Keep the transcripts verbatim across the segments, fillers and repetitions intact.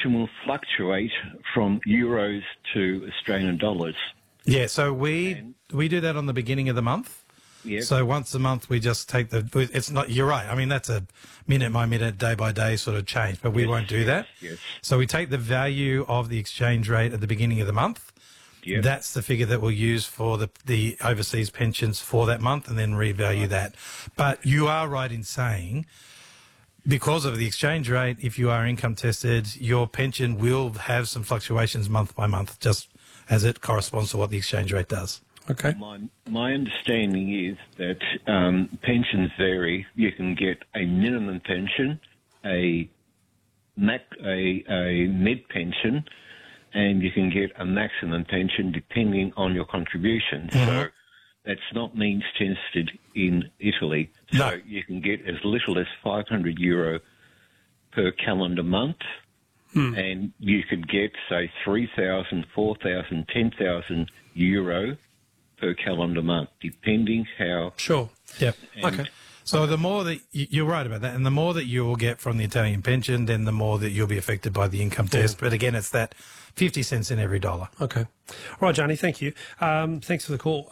pension will fluctuate from euros to Australian dollars. Yeah, so we And- we do that on the beginning of the month. Yep. So once a month we just take the, it's not, you're right, I mean that's a minute by minute, day by day sort of change, but we Yes, won't do yes, that. yes. So we take the value of the exchange rate at the beginning of the month. Yep. That's the figure that we'll use for the, the overseas pensions for that month and then revalue that. But you are right in saying, because of the exchange rate, if you are income tested, your pension will have some fluctuations month by month, just as it corresponds to what the exchange rate does. Okay. My, my understanding is that um, pensions vary. You can get a minimum pension, a mac, a, a mid pension, and you can get a maximum pension depending on your contribution. Mm-hmm. So that's not means tested in Italy. So No. you can get as little as five hundred euro per calendar month. Hmm. And you could get, say, three thousand, four thousand, ten thousand euro per calendar month, depending how... Sure. Yep. and- Okay. So the more that y- you're right about that, and the more that you will get from the Italian pension, then the more that you'll be affected by the income test. But again, it's that fifty cents in every dollar. Okay. All right, Johnny, thank you. Um, thanks for the call.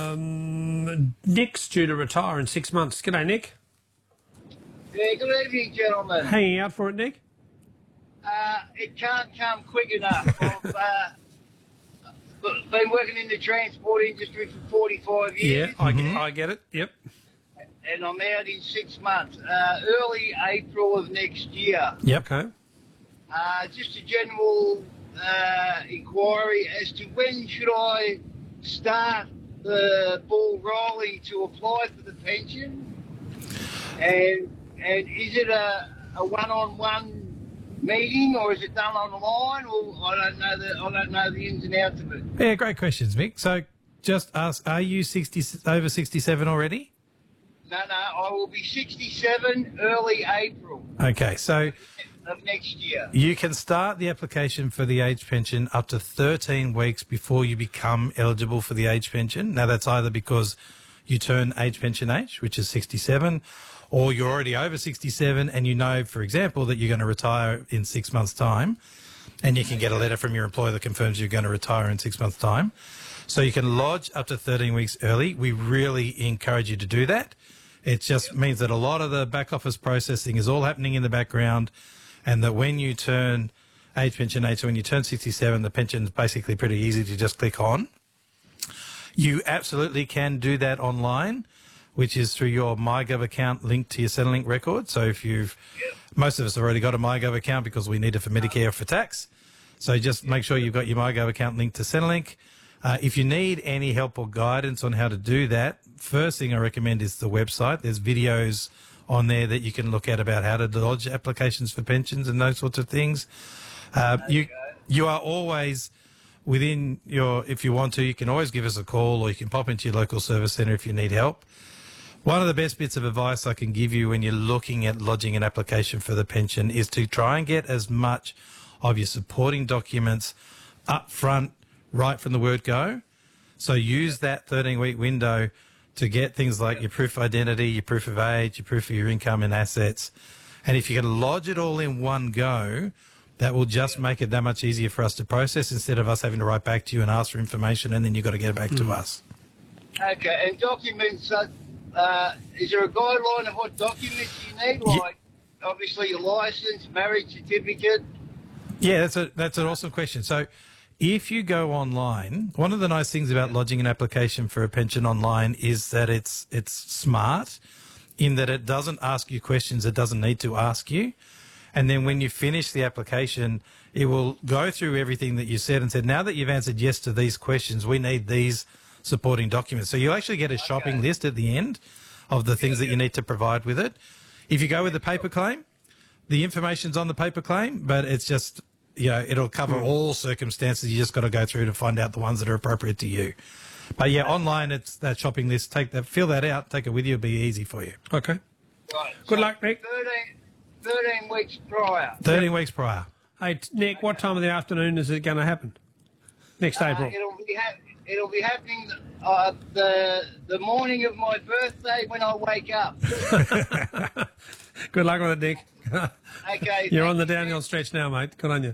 Um, Nick's due to retire in six months. G'day, Nick. Yeah, good evening, gentlemen. Hanging out for it, Nick? Uh, it can't come quick enough. I've uh, been working in the transport industry for forty-five years, I, get, I get it. Yep. and I'm out in six months. Uh, early April of next year. Yep. Okay. Uh, just a general uh, inquiry as to when should I start the ball rolling to apply for the pension, and and is it a, a one-on-one meeting or is it done online? Or I don't know the I don't know the ins and outs of it. Yeah, great questions, Mick. So just ask, are you sixty over sixty-seven already? No, no, I will be sixty-seven early April Okay, so of next year. you can start the application for the age pension up to thirteen weeks before you become eligible for the age pension. Now, that's either because you turn age pension age, which is sixty-seven, or you're already over sixty-seven and you know, for example, that you're going to retire in six months' time, and you can get a letter from your employer that confirms you're going to retire in six months' time. So you can lodge up to thirteen weeks early. We really encourage you to do that. It just means that a lot of the back office processing is all happening in the background, and that when you turn age pension age, so when you turn sixty-seven, the pension is basically pretty easy to just click on. You absolutely can do that online, which is through your MyGov account linked to your Centrelink record. So if you've, most of us have already got a MyGov account because we need it for Medicare or for tax. So just make sure you've got your MyGov account linked to Centrelink. Uh, if you need any help or guidance on how to do that, first thing I recommend is the website. There's videos on there that you can look at about how to lodge applications for pensions and those sorts of things. Uh, you you are always within your, if you want to, you can always give us a call or you can pop into your local service centre if you need help. One of the best bits of advice I can give you when you're looking at lodging an application for the pension is to try and get as much of your supporting documents up front, right from the word go. So use that thirteen-week window to get things like your proof of identity, your proof of age, your proof of your income and assets. And if you can lodge it all in one go, that will just make it that much easier for us to process instead of us having to write back to you and ask for information and then you've got to get it back to us. Okay, and documents, uh, uh, is there a guideline of what documents you need? Ye- Like, obviously, your licence, marriage certificate. Yeah, that's a that's an awesome question. So if you go online, one of the nice things about lodging an application for a pension online is that it's it's smart in that it doesn't ask you questions it doesn't need to ask you. And then when you finish the application, it will go through everything that you said and said, now that you've answered yes to these questions, we need these supporting documents. So you actually get a shopping Okay. list at the end of the things that you need to provide with it. If you go with the paper claim, the information's on the paper claim, but it's just, you know, it'll cover all circumstances. You just got to go through to find out the ones that are appropriate to you. But yeah, online, it's that shopping list. Take that, fill that out, take it with you. It'll be easy for you. Okay. Right. Good so luck, Nick. thirteen, thirteen weeks prior. thirteen weeks prior. Hey, t- Nick, what time of the afternoon is it going to happen? Next Uh, April. it'll be ha- it'll be happening uh, the the morning of my birthday when I wake up. Good luck with it, Nick. Okay. You're on thank the you. downhill stretch now, mate. Good on you.